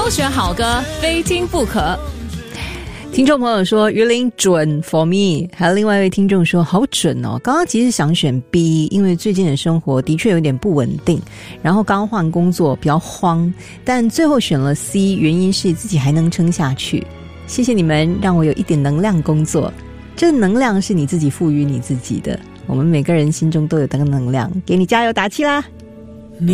选好歌，非听不可。 听众朋友说于林准 for me， 还有另外一位听众说好准哦。刚刚其实想选 B， 因为最近的生活的确有点不稳定，然后刚换工作比较慌，但最后选了 C， 原因是自己还能撑下去。谢谢你们让我有一点能量工作，这能量是你自己赋予你自己的，我们每个人心中都有这个能量，给你加油打气啦。